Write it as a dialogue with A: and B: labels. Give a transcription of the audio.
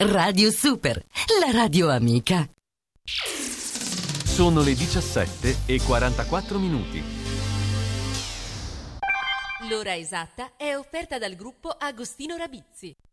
A: Radio Super, la radio amica.
B: Sono le 17:44.
C: L'ora esatta è offerta dal gruppo Agostino Rabizzi.